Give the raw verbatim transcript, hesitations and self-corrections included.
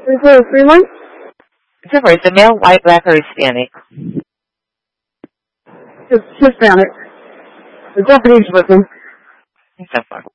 Is there a free one? Whichever. Is it male, white, black, or Hispanic? It's Hispanic. The Japanese with them. So far.